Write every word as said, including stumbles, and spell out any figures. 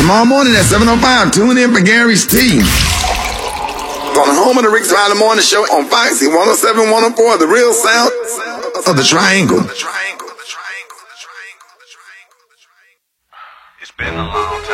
Tomorrow morning at seven oh five, tune in for Gary's Tea. On the home of the Rick Smiley Morning Show on Foxy one oh seven, one oh four, the real sound of the triangle. It's been a long time.